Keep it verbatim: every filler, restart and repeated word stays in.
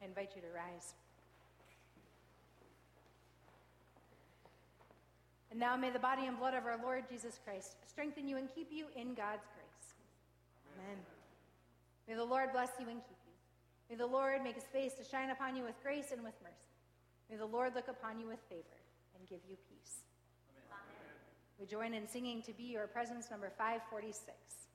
I invite you to rise. And now may the body and blood of our Lord Jesus Christ strengthen you and keep you in God's grace. Amen. May the Lord bless you and keep you. May the Lord make his face to shine upon you with grace and with mercy. May the Lord look upon you with favor and give you peace. Amen. We join in singing To Be Your Presence, number five forty-six.